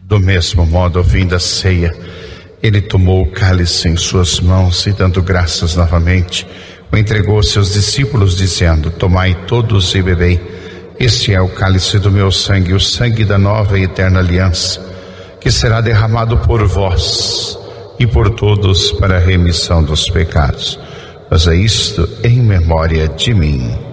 Do mesmo modo, ao fim da ceia, ele tomou o cálice em suas mãos e, dando graças novamente, o entregou aos seus discípulos, dizendo: tomai todos e bebei. Este é o cálice do meu sangue, o sangue da nova e eterna aliança, que será derramado por vós e por todos para a remissão dos pecados. Faça isto em memória de mim.